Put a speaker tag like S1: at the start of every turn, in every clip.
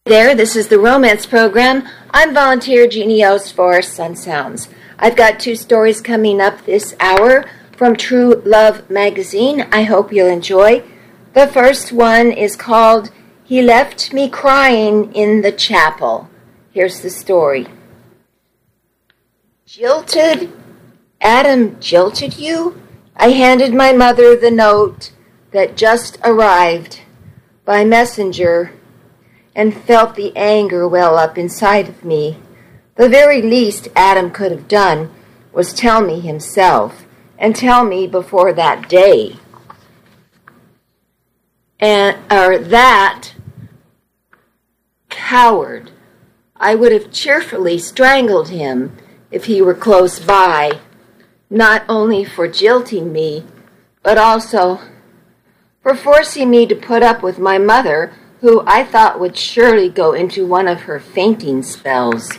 S1: There, this is the Romance Program. I'm volunteer Jeannie Ost for Sun Sounds. I've got 2 stories coming up this hour from True Love magazine. I hope you'll enjoy. The first one is called He Left Me Crying in the Chapel. Here's the story. Jilted? Adam jilted you? I handed my mother the note that just arrived by messenger and felt the anger well up inside of me. The very least Adam could have done was tell me himself, and tell me before that day. That coward. I would have cheerfully strangled him if he were close by, not only for jilting me, but also for forcing me to put up with my mother, who I thought would surely go into one of her fainting spells.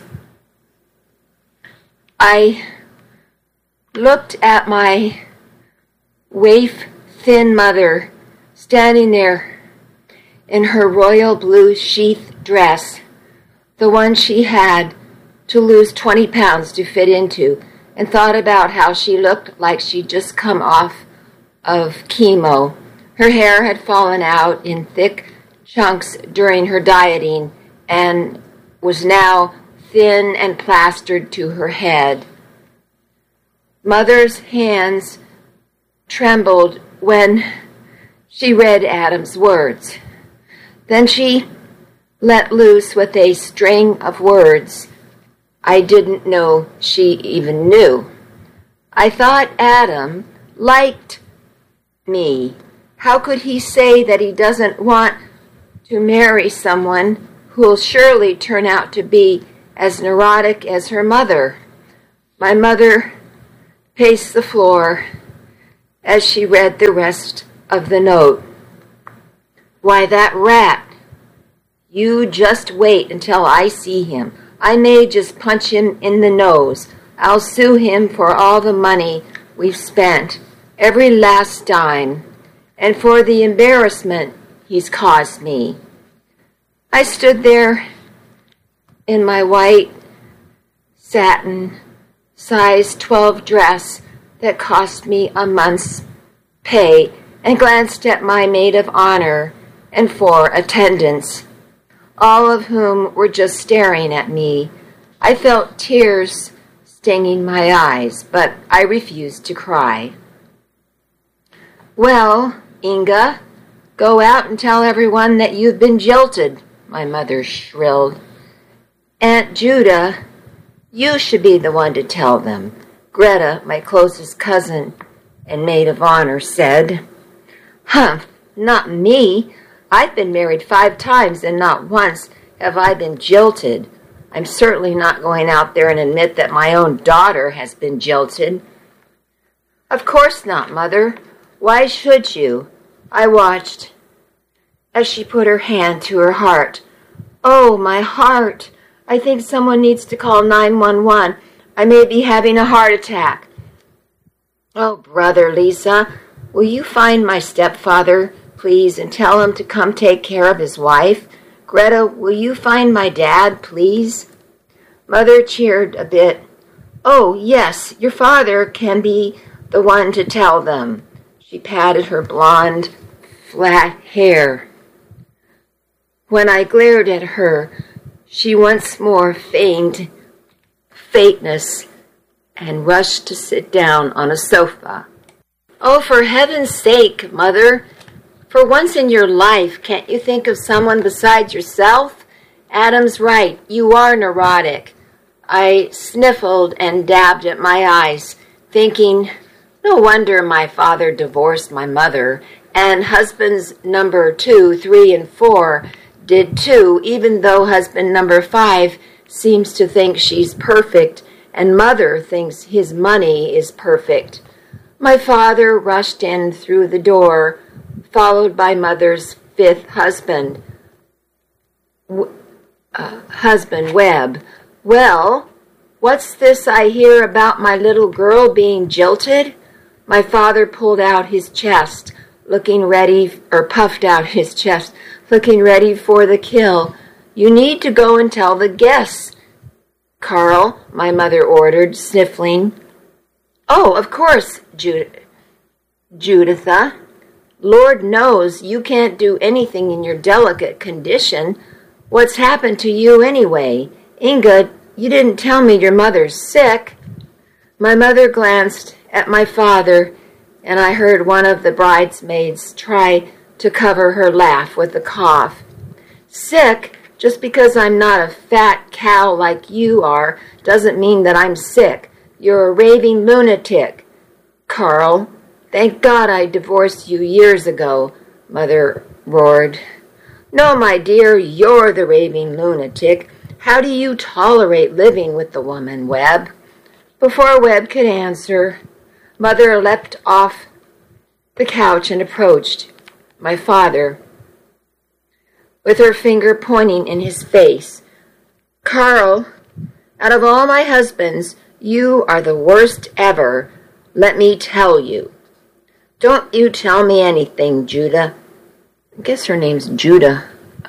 S1: I looked at my waif-thin mother standing there in her royal blue sheath dress, the one she had to lose 20 pounds to fit into, and thought about how she looked like she'd just come off of chemo. Her hair had fallen out in thick chunks during her dieting and was now thin and plastered to her head. Mother's hands trembled when she read Adam's words. Then she let loose with a string of words I didn't know she even knew. I thought Adam liked me. How could he say that he doesn't want to marry someone who'll surely turn out to be as neurotic as her mother? My mother paced the floor as she read the rest of the note. Why, that rat. You just wait until I see him. I may just punch him in the nose. I'll sue him for all the money we've spent, every last dime, and for the embarrassment he's caused me. I stood there in my white satin size 12 dress that cost me a month's pay and glanced at my maid of honor and 4 attendants, all of whom were just staring at me. I felt tears stinging my eyes, but I refused to cry. Well, Inga, go out and tell everyone that you've been jilted, my mother shrilled. Aunt Judah, you should be the one to tell them, Greta, my closest cousin and maid of honor, said. Humph, not me. I've been married 5 times and not once have I been jilted. I'm certainly not going out there and admit that my own daughter has been jilted. Of course not, Mother. Why should you? I watched as she put her hand to her heart. Oh, my heart. I think someone needs to call 911. I may be having a heart attack. Oh, Brother Lisa, will you find my stepfather, please, and tell him to come take care of his wife? Greta, will you find my dad, please? Mother cheered a bit. Oh, yes, your father can be the one to tell them. She patted her blonde, flat hair. When I glared at her, she once more feigned faintness and rushed to sit down on a sofa. Oh, for heaven's sake, Mother, for once in your life, can't you think of someone besides yourself? Adam's right, you are neurotic. I sniffled and dabbed at my eyes, thinking, no wonder my father divorced my mother, and husbands number 2, 3, and 4 did too, even though husband number 5 seems to think she's perfect, and mother thinks his money is perfect. My father rushed in through the door, followed by mother's 5th husband, Webb. Well, what's this I hear about my little girl being jilted? My father pulled out his chest, puffed out his chest, looking ready for the kill. You need to go and tell the guests, Carl, my mother ordered, sniffling. Oh, of course, Juditha. Lord knows you can't do anything in your delicate condition. What's happened to you anyway? Inga, you didn't tell me your mother's sick. My mother glanced at my father, and I heard one of the bridesmaids try to cover her laugh with a cough. Sick? Just because I'm not a fat cow like you are doesn't mean that I'm sick. You're a raving lunatic. Carl, thank God I divorced you years ago, Mother roared. No, my dear, you're the raving lunatic. How do you tolerate living with the woman, Webb? Before Webb could answer, Mother leapt off the couch and approached my father, with her finger pointing in his face. Carl, out of all my husbands, you are the worst ever, let me tell you. Don't you tell me anything, Judah. I guess her name's Judah.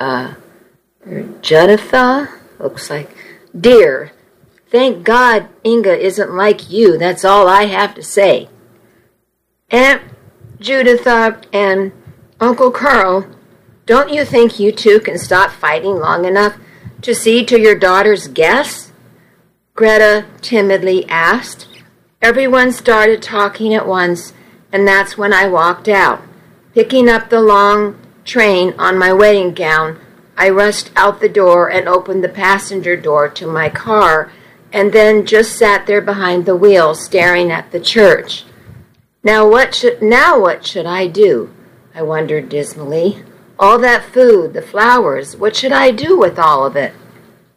S1: Juditha? Looks like. Dear, thank God Inga isn't like you. That's all I have to say. Aunt Juditha and Uncle Carl, don't you think you two can stop fighting long enough to see to your daughter's guests? Greta timidly asked. Everyone started talking at once, and that's when I walked out. Picking up the long train on my wedding gown, I rushed out the door and opened the passenger door to my car, and then just sat there behind the wheel staring at the church. Now what should I do? I wondered dismally. All that food, the flowers, what should I do with all of it?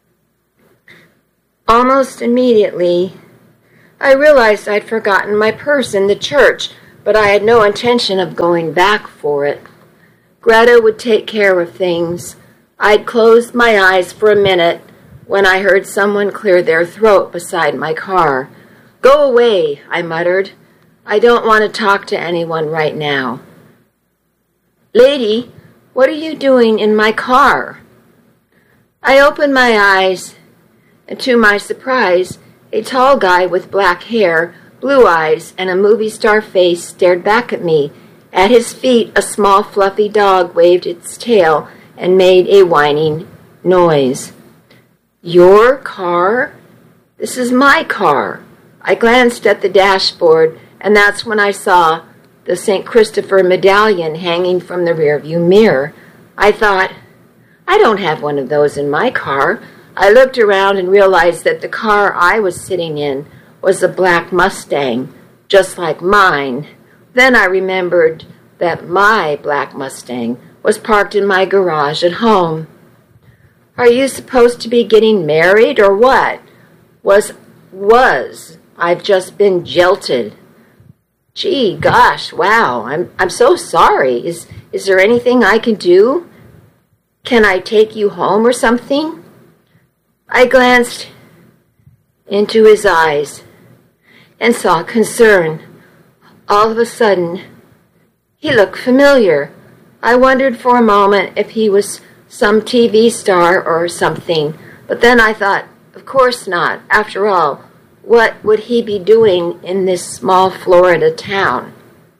S1: Almost immediately, I realized I'd forgotten my purse in the church, but I had no intention of going back for it. Greta would take care of things. I'd closed my eyes for a minute when I heard someone clear their throat beside my car. Go away, I muttered. I don't want to talk to anyone right now. Lady, what are you doing in my car? I opened my eyes, and to my surprise, a tall guy with black hair, blue eyes, and a movie star face stared back at me. At his feet, a small fluffy dog waved its tail and made a whining noise. Your car? This is my car. I glanced at the dashboard, and that's when I saw the St. Christopher medallion hanging from the rearview mirror. I thought, I don't have one of those in my car. I looked around and realized that the car I was sitting in was a black Mustang, just like mine. Then I remembered that my black Mustang was parked in my garage at home. Are you supposed to be getting married or what? Was. I've just been jilted. Gee, gosh, wow, I'm so sorry. Is there anything I can do? Can I take you home or something? I glanced into his eyes and saw concern. All of a sudden, he looked familiar. I wondered for a moment if he was some TV star or something, but then I thought, of course not. After all, what would he be doing in this small Florida town?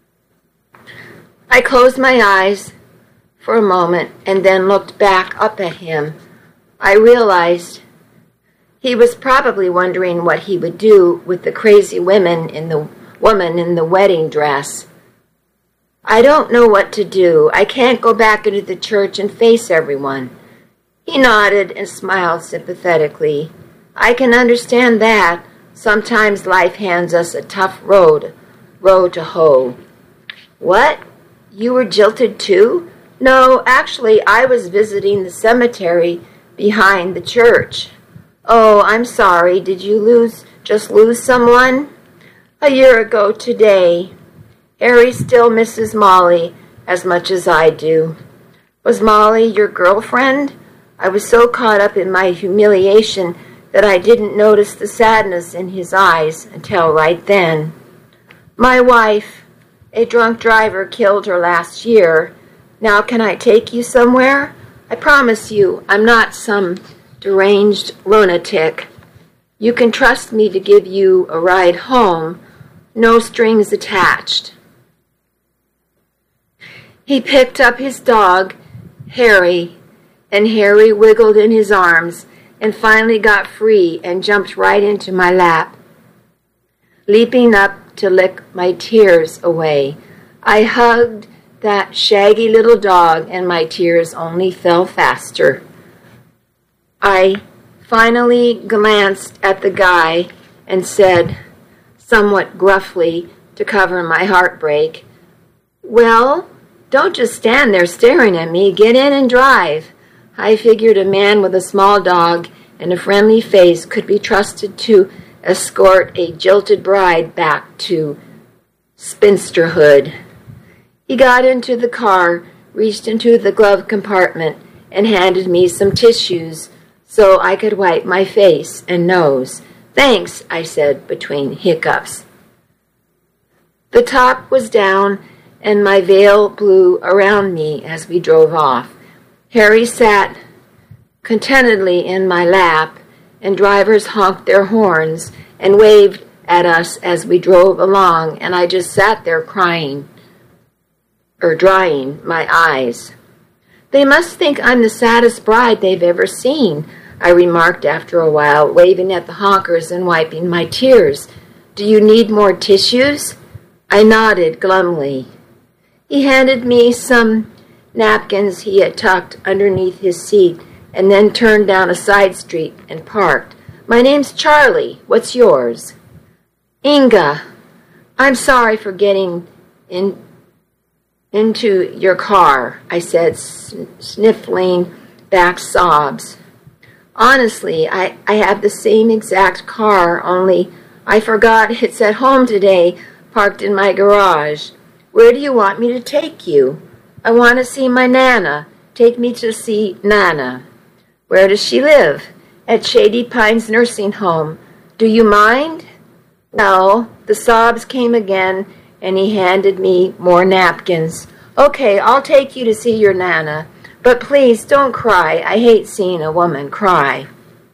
S1: I closed my eyes for a moment and then looked back up at him. I realized he was probably wondering what he would do with the crazy woman in the wedding dress. I don't know what to do. I can't go back into the church and face everyone. He nodded and smiled sympathetically. I can understand that. Sometimes life hands us a tough road to hoe. What? You were jilted too? No, actually, I was visiting the cemetery behind the church. Oh, I'm sorry. Did you just lose someone? A year ago today. Harry still misses Molly as much as I do. Was Molly your girlfriend? I was so caught up in my humiliation that I didn't notice the sadness in his eyes until right then. My wife, a drunk driver, killed her last year. Now can I take you somewhere? I promise you, I'm not some deranged lunatic. You can trust me to give you a ride home, no strings attached. He picked up his dog, Harry, and Harry wiggled in his arms and finally got free and jumped right into my lap, leaping up to lick my tears away. I hugged that shaggy little dog, and my tears only fell faster. I finally glanced at the guy and said, somewhat gruffly to cover my heartbreak, "Well, don't just stand there staring at me. Get in and drive." I figured a man with a small dog and a friendly face could be trusted to escort a jilted bride back to spinsterhood. He got into the car, reached into the glove compartment, and handed me some tissues so I could wipe my face and nose. "Thanks," I said between hiccups. The top was down, and my veil blew around me as we drove off. Harry sat contentedly in my lap, and drivers honked their horns and waved at us as we drove along, and I just sat there crying, or drying my eyes. "They must think I'm the saddest bride they've ever seen," I remarked after a while, waving at the honkers and wiping my tears. "Do you need more tissues?" I nodded glumly. He handed me some napkins he had tucked underneath his seat and then turned down a side street and parked. "My name's Charlie. What's yours?" "Inga. I'm sorry for getting into your car," I said, sniffling back sobs. "Honestly, I have the same exact car, only I forgot it's at home today, parked in my garage. Where do you want me to take you?" "I want to see my Nana. Take me to see Nana." "Where does she live?" "At Shady Pines Nursing Home. Do you mind?" Well, the sobs came again, and he handed me more napkins. "Okay, I'll take you to see your Nana, but please don't cry. I hate seeing a woman cry."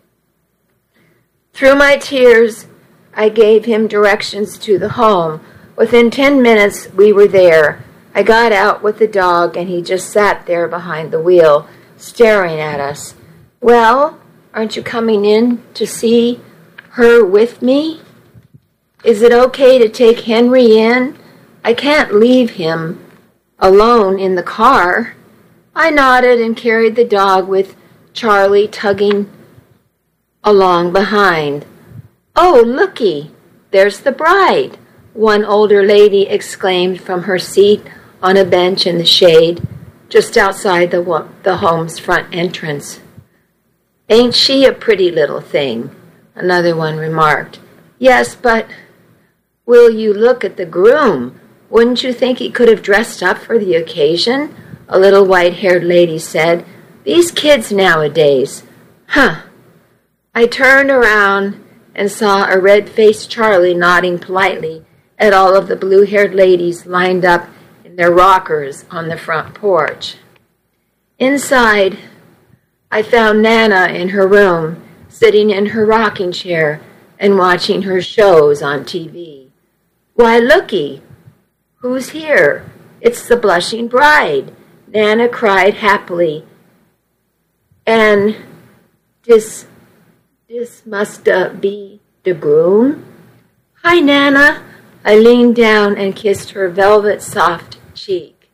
S1: Through my tears, I gave him directions to the home. Within 10 minutes, we were there. I got out with the dog, and he just sat there behind the wheel, staring at us. "Well, aren't you coming in to see her with me? Is it okay to take Henry in? I can't leave him alone in the car." I nodded and carried the dog with Charlie tugging along behind. "Oh, looky, there's the bride," one older lady exclaimed from her seat on a bench in the shade just outside the home's front entrance. "Ain't she a pretty little thing?" another one remarked. "Yes, but will you look at the groom? Wouldn't you think he could have dressed up for the occasion?" a little white-haired lady said. "These kids nowadays. Huh." I turned around and saw a red-faced Charlie nodding politely at all of the blue-haired ladies lined up in their rockers on the front porch. Inside, I found Nana in her room, sitting in her rocking chair and watching her shows on TV. "Why, looky, who's here? It's the blushing bride," Nana cried happily. "And this must be the groom?" "Hi, Nana." I leaned down and kissed her velvet soft cheek.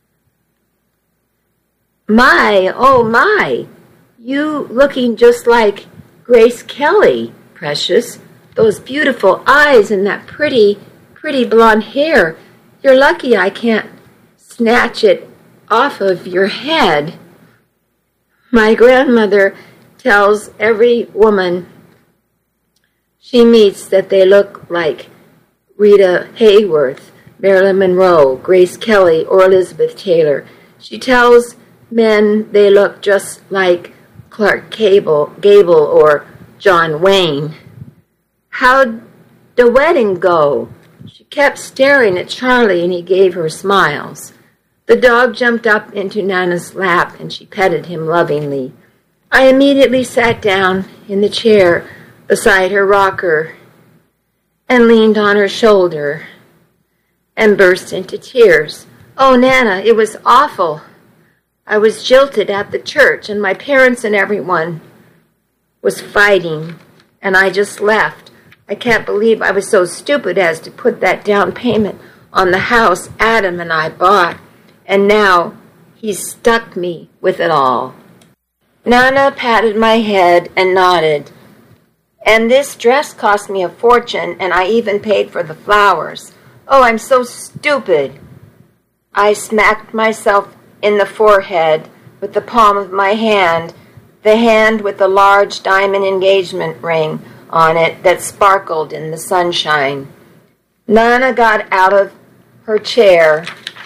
S1: "My, oh my, you looking just like Grace Kelly, precious. Those beautiful eyes and that pretty blonde hair. You're lucky I can't snatch it off of your head." My grandmother tells every woman she meets that they look like Rita Hayworth, Marilyn Monroe, Grace Kelly, or Elizabeth Taylor. She tells men they look just like Clark Gable or John Wayne. "How'd the wedding go?" She kept staring at Charlie, and he gave her smiles. The dog jumped up into Nana's lap, and she petted him lovingly. I immediately sat down in the chair beside her rocker and leaned on her shoulder and burst into tears. Oh, Nana, it was awful. I was jilted at the church, and my parents and everyone was fighting, and I just left. I can't believe I was so stupid as to put that down payment on the house Adam and I bought, and now he's stuck me with it all. Nana patted my head and nodded. And this dress cost me a fortune, and I even paid for the flowers. Oh, I'm so stupid. I smacked myself in the forehead with the palm of my hand, the hand with the large diamond engagement ring on it that sparkled in the sunshine. Nana got out of her chair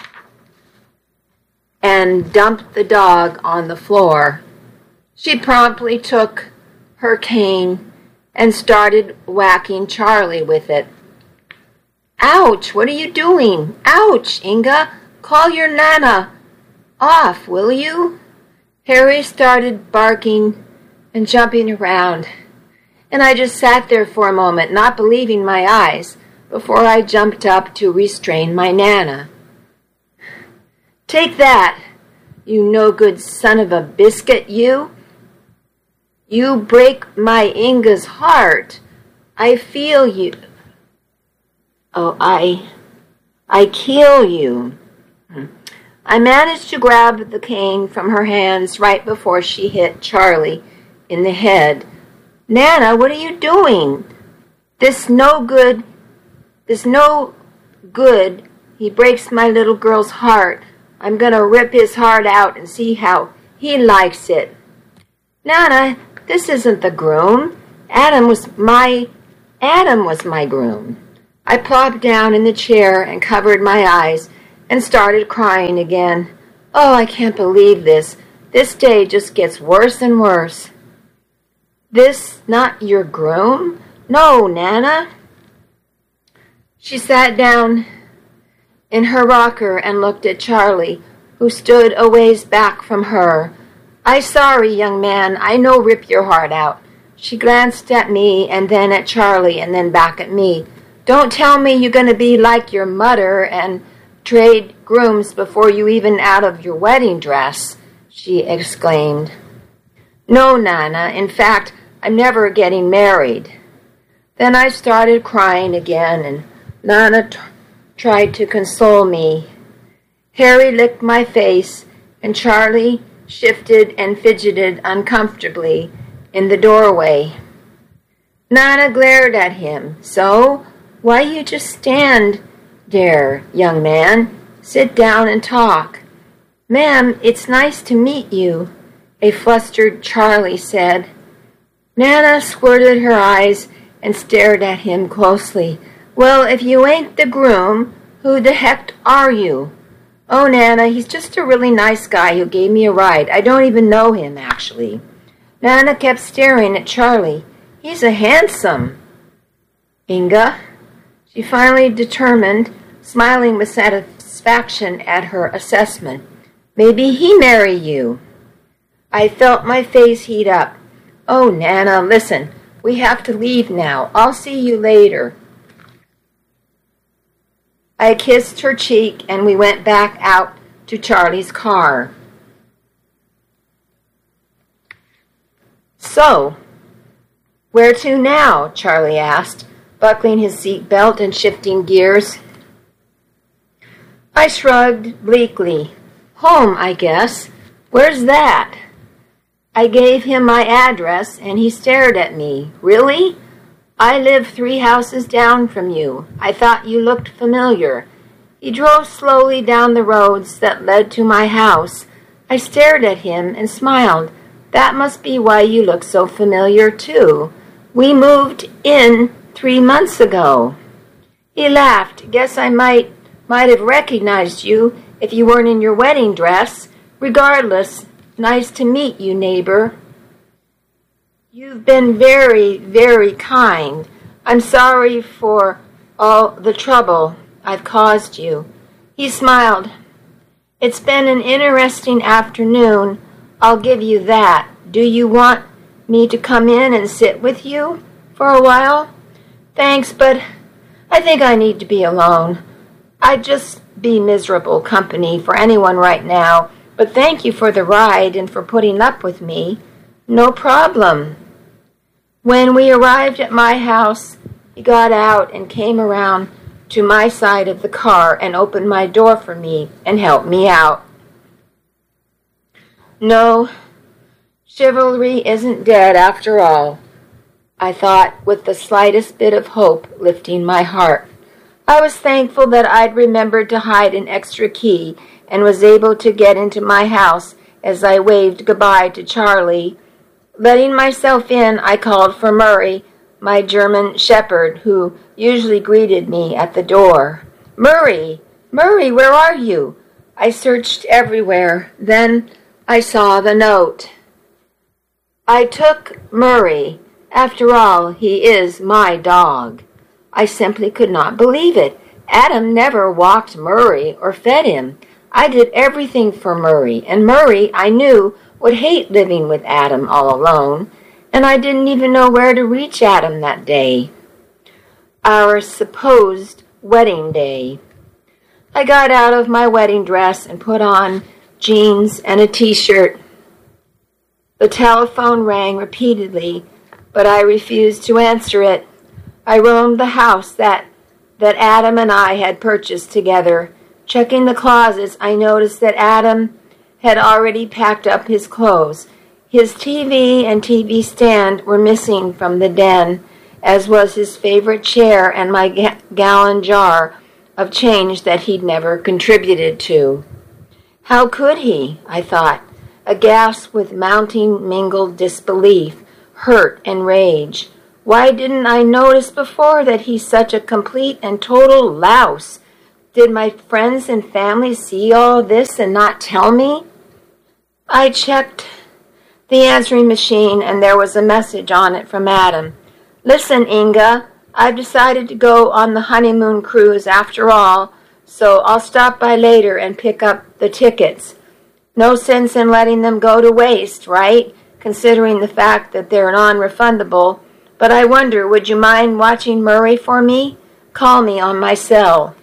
S1: and dumped the dog on the floor. She promptly took her cane and started whacking Charlie with it. Ouch, what are you doing? Ouch, Inga, call your Nana off, will you? Harry started barking and jumping around, and I just sat there for a moment, not believing my eyes, before I jumped up to restrain my Nana. Take that, you no-good son of a biscuit, you. You break my Inga's heart. I feel you. Oh, I kill you. I managed to grab the cane from her hands right before she hit Charlie in the head. Nana, what are you doing? This no good, he breaks my little girl's heart. I'm going to rip his heart out and see how he likes it. Nana, this isn't the groom. Adam was my groom. I plopped down in the chair and covered my eyes and started crying again. Oh, I can't believe this. This day just gets worse and worse. This not your groom? No, Nana. She sat down in her rocker and looked at Charlie, who stood a ways back from her. I sorry, young man, I no rip your heart out. She glanced at me and then at Charlie and then back at me. Don't tell me you're going to be like your mother and trade grooms before you even out of your wedding dress, she exclaimed. No, Nana, in fact, I'm never getting married. Then I started crying again, and Nana tried to console me. Harry licked my face, and Charlie shifted and fidgeted uncomfortably in the doorway. Nana glared at him. So, why you just stand there, young man? Sit down and talk. Ma'am, it's nice to meet you, a flustered Charlie said. Nana squirted her eyes and stared at him closely. Well, if you ain't the groom, who the heck are you? Oh, Nana, he's just a really nice guy who gave me a ride. I don't even know him, actually. Nana kept staring at Charlie. He's a handsome. Inga, she finally determined, smiling with satisfaction at her assessment. Maybe he marry you. I felt my face heat up. Oh, Nana, listen, we have to leave now. I'll see you later. I kissed her cheek and we went back out to Charlie's car. So, where to now? Charlie asked, buckling his seat belt and shifting gears. I shrugged bleakly. Home, I guess. Where's that? I gave him my address, and he stared at me. Really? I live 3 houses down from you. I thought you looked familiar. He drove slowly down the roads that led to my house. I stared at him and smiled. That must be why you look so familiar, too. We moved in 3 months ago. He laughed. Guess I might have recognized you if you weren't in your wedding dress. Regardless, nice to meet you, neighbor. You've been very, very kind. I'm sorry for all the trouble I've caused you. He smiled. It's been an interesting afternoon, I'll give you that. Do you want me to come in and sit with you for a while? Thanks, but I think I need to be alone. I'd just be miserable company for anyone right now, but thank you for the ride and for putting up with me. No problem. When we arrived at my house, he got out and came around to my side of the car and opened my door for me and helped me out. No, chivalry isn't dead after all, I thought, with the slightest bit of hope lifting my heart. I was thankful that I'd remembered to hide an extra key and was able to get into my house as I waved goodbye to Charlie. Letting myself in, I called for Murray, my German shepherd, who usually greeted me at the door. Murray! Murray, where are you? I searched everywhere. Then I saw the note. I took Murray. After all, he is my dog. I simply could not believe it. Adam never walked Murray or fed him. I did everything for Murray, and Murray, I knew, would hate living with Adam all alone, and I didn't even know where to reach Adam that day. Our supposed wedding day. I got out of my wedding dress and put on jeans and a t-shirt. The telephone rang repeatedly, but I refused to answer it. I roamed the house that Adam and I had purchased together. Checking the closets, I noticed that Adam had already packed up his clothes. His TV and TV stand were missing from the den, as was his favorite chair and my gallon jar of change that he'd never contributed to. How could he? I thought, aghast with mounting mingled disbelief, hurt, and rage. Why didn't I notice before that he's such a complete and total louse? Did my friends and family see all this and not tell me? I checked the answering machine, and there was a message on it from Adam. Listen, Inga, I've decided to go on the honeymoon cruise after all, so I'll stop by later and pick up the tickets. No sense in letting them go to waste, right? Considering the fact that they're non-refundable. But I wonder, would you mind watching Murray for me? Call me on my cell.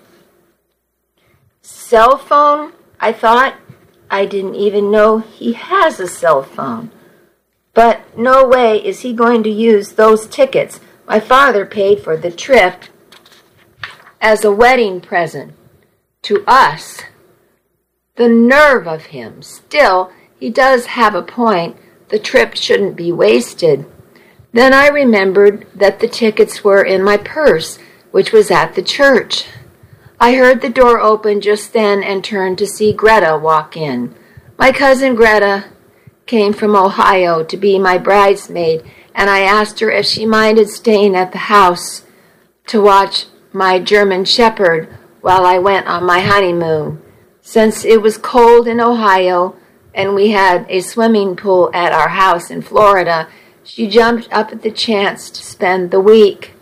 S1: Cell phone? I thought. I didn't even know he has a cell phone. But no way is he going to use those tickets. My father paid for the trip as a wedding present to us. The nerve of him. Still, he does have a point. The trip shouldn't be wasted. Then I remembered that the tickets were in my purse, which was at the church. I heard the door open just then and turned to see Greta walk in. My cousin Greta came from Ohio to be my bridesmaid, and I asked her if she minded staying at the house to watch my German shepherd while I went on my honeymoon. Since it was cold in Ohio and we had a swimming pool at our house in Florida, she jumped up at the chance to spend the week.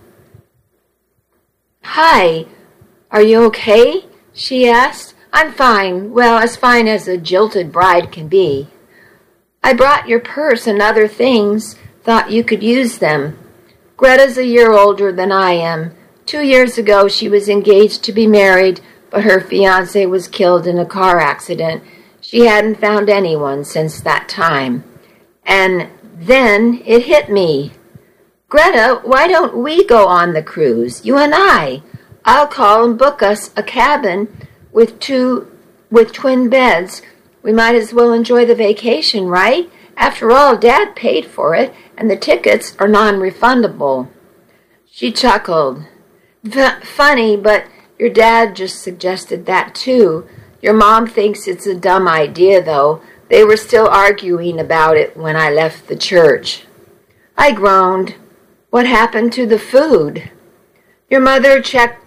S1: Hi, are you okay? She asked. I'm fine. Well, as fine as a jilted bride can be. I brought your purse and other things. Thought you could use them. Greta's a year older than I am. 2 years ago, she was engaged to be married, but her fiancé was killed in a car accident. She hadn't found anyone since that time. And then it hit me. Greta, why don't we go on the cruise, you and I? I'll call and book us a cabin with twin beds. We might as well enjoy the vacation, right? After all, Dad paid for it, and the tickets are non-refundable. She chuckled. Funny, but your dad just suggested that too. Your mom thinks it's a dumb idea, though. They were still arguing about it when I left the church. I groaned. What happened to the food? Your mother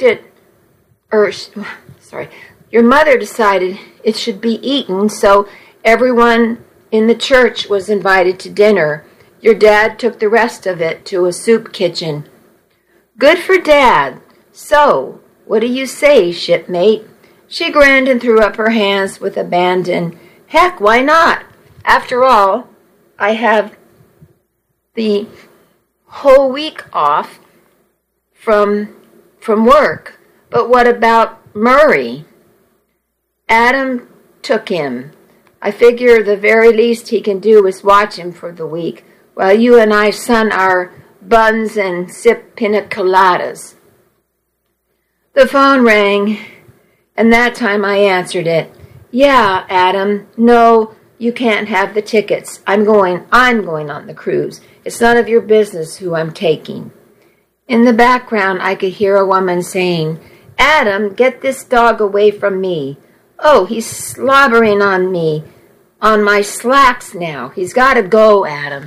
S1: Your mother decided it should be eaten, so everyone in the church was invited to dinner. Your dad took the rest of it to a soup kitchen. Good for Dad. So, what do you say, shipmate? She grinned and threw up her hands with abandon. Heck, why not? After all, I have the whole week off from work. But what about Murray? Adam took him. I figure the very least he can do is watch him for the week, while you and I sun our buns and sip pina coladas. The phone rang, and that time I answered it. Yeah, Adam. No, you can't have the tickets. I'm going on the cruise. It's none of your business who I'm taking. In the background, I could hear a woman saying, Adam, get this dog away from me. Oh, he's slobbering on me, on my slacks now. He's got to go, Adam.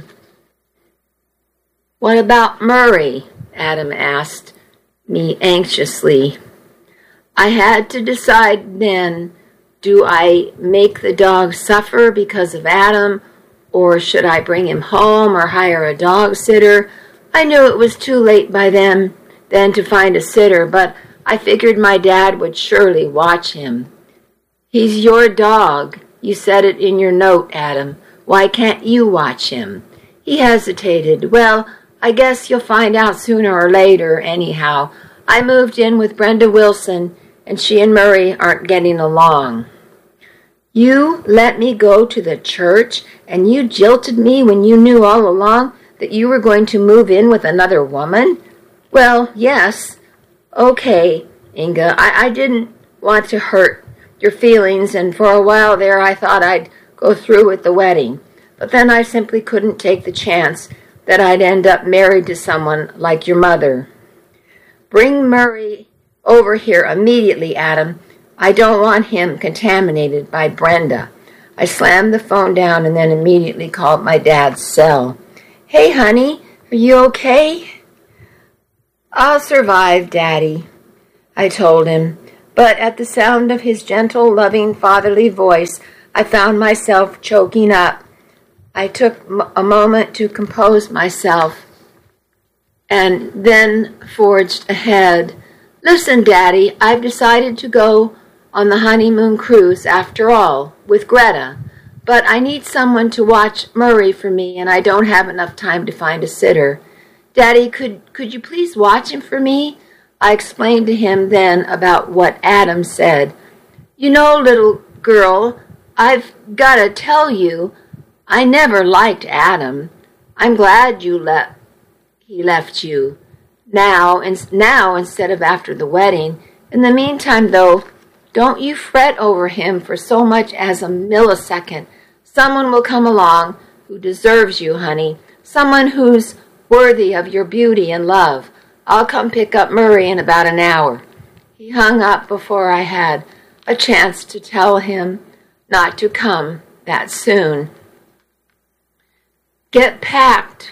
S1: What about Murray? Adam asked me anxiously. I had to decide then, do I make the dog suffer because of Adam, or should I bring him home or hire a dog sitter? I knew it was too late by then to find a sitter, but I figured my dad would surely watch him. He's your dog. You said it in your note, Adam. Why can't you watch him? He hesitated. Well, I guess you'll find out sooner or later, anyhow. I moved in with Brenda Wilson, and she and Murray aren't getting along. You let me go to the church, and you jilted me when you knew all along that you were going to move in with another woman? Well, yes. Okay, Inga, I didn't want to hurt your feelings, and for a while there I thought I'd go through with the wedding. But then I simply couldn't take the chance that I'd end up married to someone like your mother. Bring Murray over here immediately, Adam. I don't want him contaminated by Brenda. I slammed the phone down and then immediately called my dad's cell. Hey, honey, are you okay? I'll survive, Daddy, I told him. But at the sound of his gentle, loving, fatherly voice, I found myself choking up. I took a moment to compose myself and then forged ahead. Listen, Daddy, I've decided to go on the honeymoon cruise after all, with Greta. But I need someone to watch Murray for me, and I don't have enough time to find a sitter. Daddy, could you please watch him for me? I explained to him then about what Adam said. You know, little girl, I've got to tell you, I never liked Adam. I'm glad he left you now instead of after the wedding. In the meantime, though, don't you fret over him for so much as a millisecond. Someone will come along who deserves you, honey. Someone who's worthy of your beauty and love. I'll come pick up Murray in about an hour. He hung up before I had a chance to tell him not to come that soon. Get packed,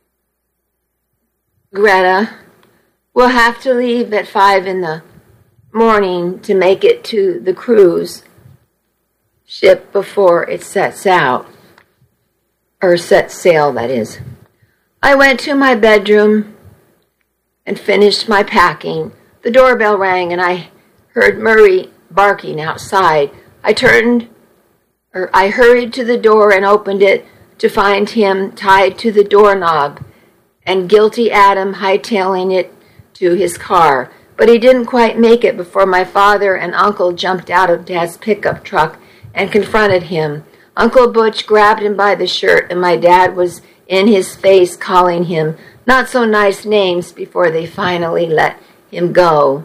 S1: Greta. We'll have to leave at 5 in the morning to make it to the cruise ship before it sets out. Or sets sail, that is. I went to my bedroom and finished my packing. The doorbell rang and I heard Murray barking outside. I hurried to the door and opened it to find him tied to the doorknob and guilty Adam hightailing it to his car. But he didn't quite make it before my father and Uncle jumped out of Dad's pickup truck and confronted him. Uncle Butch grabbed him by the shirt, and my dad was in his face calling him not so nice names before they finally let him go.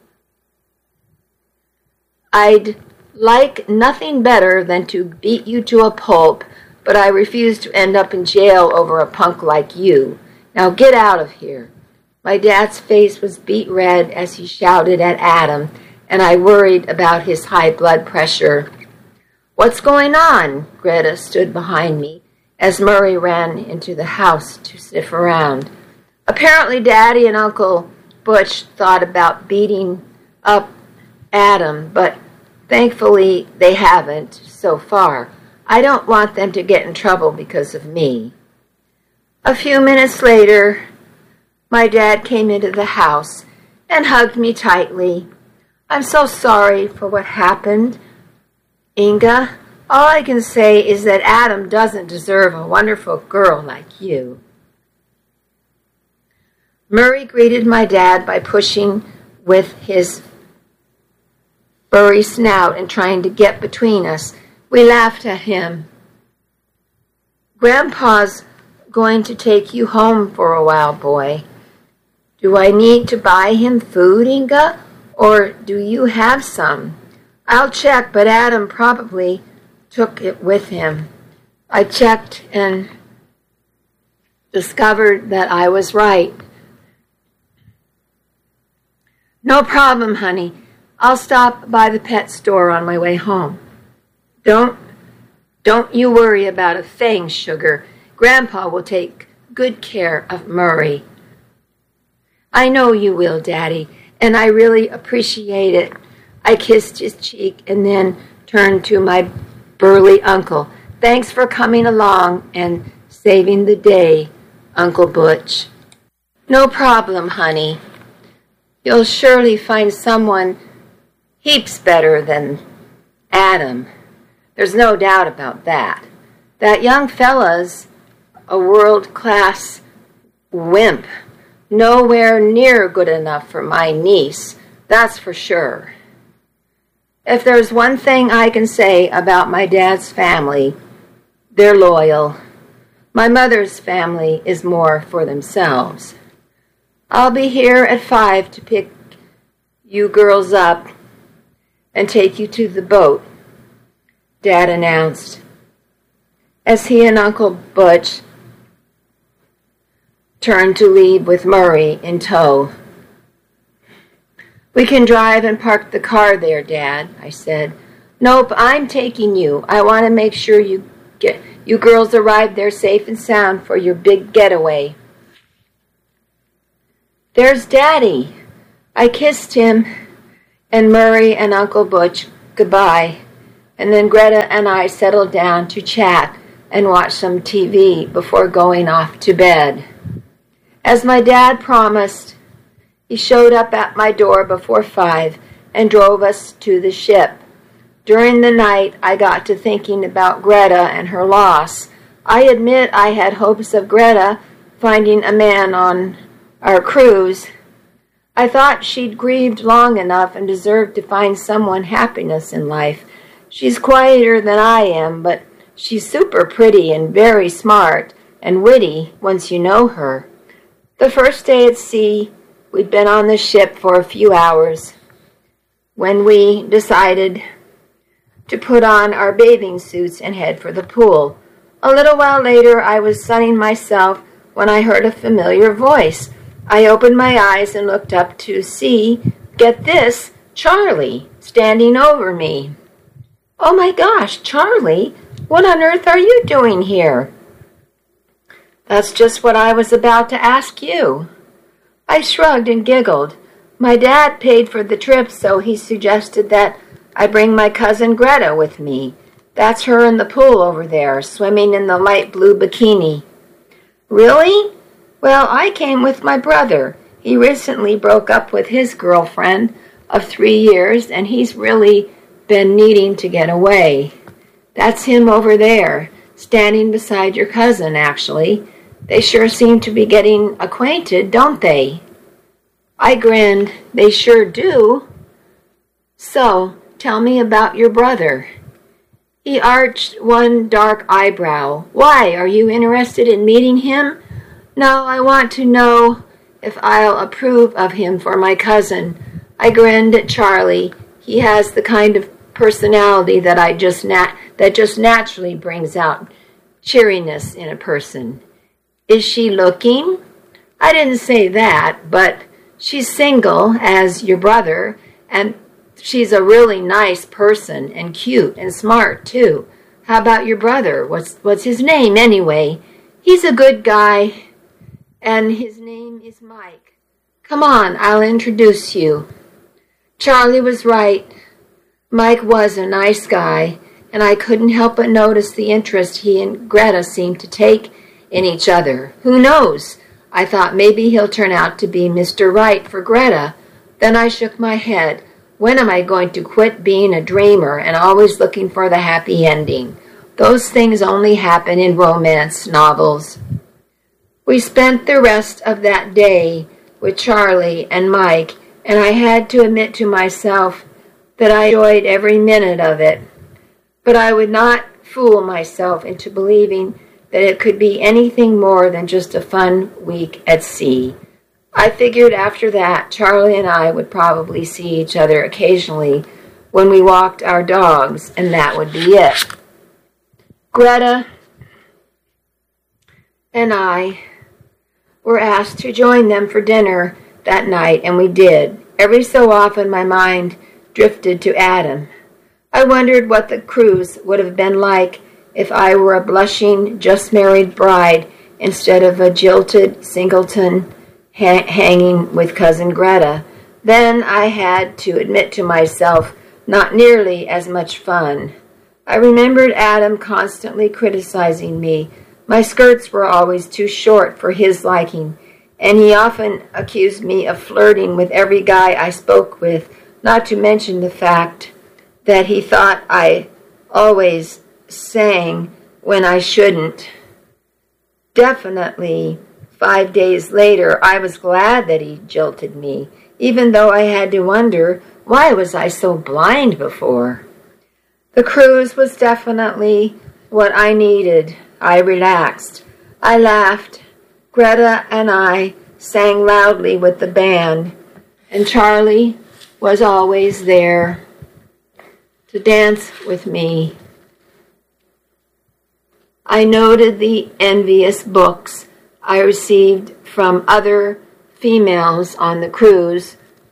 S1: I'd like nothing better than to beat you to a pulp, but I refuse to end up in jail over a punk like you. Now get out of here. My dad's face was beet red as he shouted at Adam, and I worried about his high blood pressure. What's going on? Greta stood behind me as Murray ran into the house to sniff around. Apparently Daddy and Uncle Butch thought about beating up Adam, but thankfully they haven't so far. I don't want them to get in trouble because of me. A few minutes later, my dad came into the house and hugged me tightly. I'm so sorry for what happened, Inga. All I can say is that Adam doesn't deserve a wonderful girl like you. Murray greeted my dad by pushing with his furry snout and trying to get between us. We laughed at him. Grandpa's going to take you home for a while, boy. Do I need to buy him food, Inga, or do you have some? I'll check, but Adam probably took it with him. I checked and discovered that I was right. No problem, honey. I'll stop by the pet store on my way home. Don't you worry about a thing, sugar. Grandpa will take good care of Murray. I know you will, Daddy, and I really appreciate it. I kissed his cheek and then turned to my burly uncle. Thanks for coming along and saving the day, Uncle Butch. No problem, honey. You'll surely find someone heaps better than Adam. There's no doubt about that. That young fella's a world-class wimp. Nowhere near good enough for my niece, that's for sure. If there's one thing I can say about my dad's family, they're loyal. My mother's family is more for themselves. I'll be here at 5 to pick you girls up and take you to the boat, Dad announced, as he and Uncle Butch turned to leave with Murray in tow. We can drive and park the car there, Dad, I said. Nope, I'm taking you. I want to make sure you girls arrive there safe and sound for your big getaway. There's Daddy. I kissed him and Murray and Uncle Butch goodbye, and then Greta and I settled down to chat and watch some TV before going off to bed. As my dad promised, he showed up at my door before 5 and drove us to the ship. During the night, I got to thinking about Greta and her loss. I admit I had hopes of Greta finding a man on our cruise. I thought she'd grieved long enough and deserved to find someone happiness in life. She's quieter than I am, but she's super pretty and very smart and witty once you know her. The first day at sea, we'd been on the ship for a few hours when we decided to put on our bathing suits and head for the pool. A little while later, I was sunning myself when I heard a familiar voice. I opened my eyes and looked up to see, get this, Charlie, standing over me. Oh my gosh, Charlie, what on earth are you doing here? That's just what I was about to ask you. I shrugged and giggled. My dad paid for the trip, so he suggested that I bring my cousin Greta with me. That's her in the pool over there, swimming in the light blue bikini. Really? Well, I came with my brother. He recently broke up with his girlfriend of 3 years, and he's really been needing to get away. That's him over there, standing beside your cousin, actually. They sure seem to be getting acquainted, don't they? I grinned. They sure do. So, tell me about your brother. He arched one dark eyebrow. Why, are you interested in meeting him? No, I want to know if I'll approve of him for my cousin. I grinned at Charlie. He has the kind of personality that just naturally brings out cheeriness in a person. Is she looking? I didn't say that, but she's single, as your brother, and she's a really nice person, and cute, and smart, too. How about your brother? What's his name, anyway? He's a good guy, and his name is Mike. Come on, I'll introduce you. Charlie was right. Mike was a nice guy, and I couldn't help but notice the interest he and Greta seemed to take in each other. Who knows? I thought maybe he'll turn out to be Mr. Right for Greta. Then I shook my head. When am I going to quit being a dreamer and always looking for the happy ending? Those things only happen in romance novels. We spent the rest of that day with Charlie and Mike, and I had to admit to myself that I enjoyed every minute of it. But I would not fool myself into believing that it could be anything more than just a fun week at sea. I figured after that, Charlie and I would probably see each other occasionally when we walked our dogs, and that would be it. Greta and I were asked to join them for dinner that night, and we did. Every so often my mind drifted to Adam. I wondered what the cruise would have been like if I were a blushing, just-married bride instead of a jilted singleton hanging with Cousin Greta. Then I had to admit to myself, not nearly as much fun. I remembered Adam constantly criticizing me. My skirts were always too short for his liking, and he often accused me of flirting with every guy I spoke with, not to mention the fact that he thought I always sang when I shouldn't. Definitely, 5 days later, I was glad that he jilted me, even though I had to wonder, why was I so blind before? The cruise was definitely what I needed. I relaxed. I laughed. Greta and I sang loudly with the band, and Charlie was always there to dance with me. I noted the envious looks I received from other females on the cruise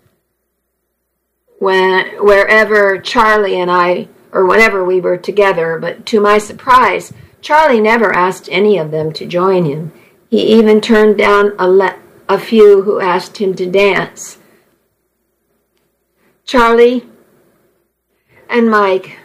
S1: wherever Charlie and I, or whenever we were together, but to my surprise, Charlie never asked any of them to join him. He even turned down a few who asked him to dance. Charlie and Mike